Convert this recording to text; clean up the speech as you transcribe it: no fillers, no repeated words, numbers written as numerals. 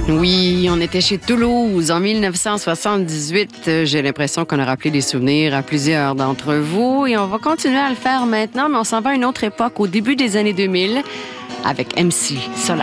Oui, on était chez Toulouse en 1978. J'ai l'impression qu'on a rappelé des souvenirs à plusieurs d'entre vous et on va continuer à le faire maintenant, mais on s'en va à une autre époque, au début des années 2000, avec MC Solar.